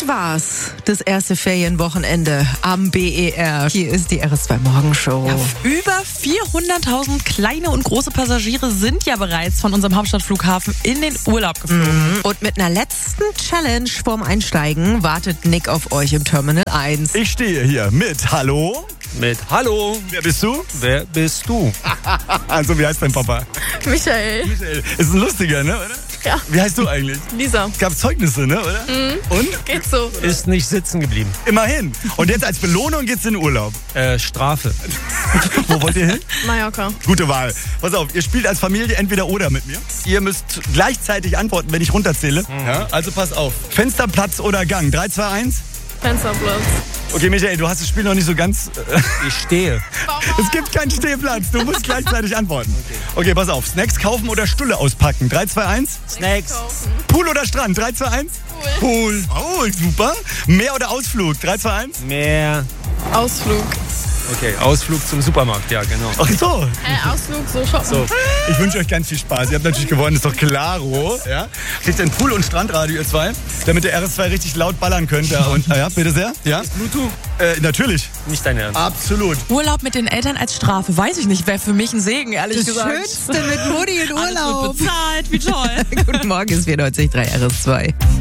war's, das erste Ferienwochenende am BER. Hier ist die RS2 Morgenshow. Ja, über 400.000 kleine und große Passagiere sind ja bereits von unserem Hauptstadtflughafen in den Urlaub geflogen. Und mit einer letzten Challenge vorm Einsteigen wartet Nick auf euch im Terminal 1. Ich stehe hier mit Hallo. Mit Hallo. Wer bist du? Wer bist du? Also, wie heißt dein Papa? Michael. Michael. Ist ein lustiger, ne, oder? Ja. Wie heißt du eigentlich? Lisa. Es gab Zeugnisse, ne, oder? Und? Geht so. Ist nicht sitzen geblieben. Immerhin. Und jetzt als Belohnung geht's in den Urlaub. Strafe. Wo wollt ihr hin? Mallorca. Gute Wahl. Pass auf, ihr spielt als Familie entweder oder mit mir. Ihr müsst gleichzeitig antworten, wenn ich runterzähle. Ja, also pass auf. Fensterplatz oder Gang? 3, 2, 1. Fensterplatz. Okay, Michael, du hast das Spiel noch nicht so ganz... Ich stehe. Es gibt keinen Stehplatz. Du musst gleichzeitig antworten. Okay, pass auf. Snacks kaufen oder Stulle auspacken? 3, 2, 1. Snacks. Pool oder Strand? 3, 2, 1. Pool. Oh, super. Meer oder Ausflug? 3, 2, 1. Mehr. Ausflug. Okay, Ausflug zum Supermarkt, ja, genau. Ach so. Ausflug, so shoppen. So. Ich wünsche euch ganz viel Spaß. Ihr habt natürlich gewonnen, ist doch klaro. Ja? Kriegt ein Pool- und Strandradio, ihr zwei, damit der RS2 richtig laut ballern könnt. Und, ja, bitte sehr. Ja? Bluetooth? Natürlich. Nicht dein Ernst. Absolut. Urlaub mit den Eltern als Strafe, weiß ich nicht, wäre für mich ein Segen, ehrlich Das gesagt. Schönste mit Mutti in Alles Urlaub. wird bezahlt, wie toll. Guten Morgen, ist 94.3 RS2.